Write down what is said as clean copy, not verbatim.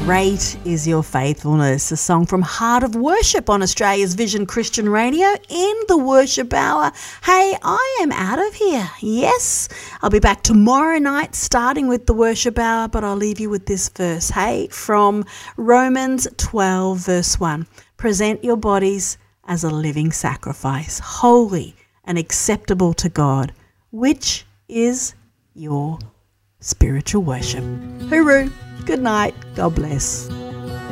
Great is your faithfulness, a song from Heart of Worship on Australia's Vision Christian Radio in the Worship Hour. Hey, I am out of here. Yes, I'll be back tomorrow night starting with the Worship Hour, but I'll leave you with this verse, hey, from Romans 12 verse 1. Present your bodies as a living sacrifice, holy and acceptable to God, which is your spiritual worship. Hooroo. Good night. God bless.